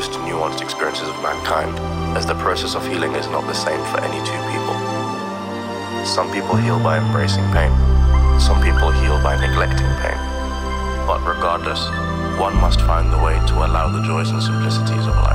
most nuanced experiences of mankind, as the process of healing is not the same for any two people. Some people heal by embracing pain. Some people heal by neglecting pain. But regardless, one must find the way to allow the joys and simplicities of life.